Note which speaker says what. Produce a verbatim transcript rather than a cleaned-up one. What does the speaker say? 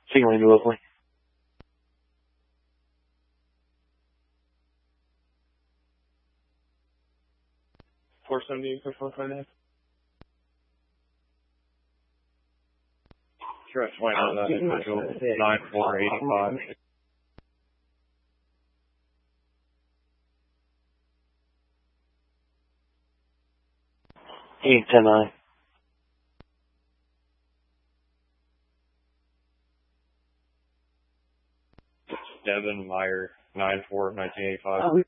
Speaker 1: Signaling to locally. four seventy, push one five nine. Sure, twenty on that individual, nine four eighty-five. eight ten nine. Devin Meyer, nine four nineteen eighty-five. Oh,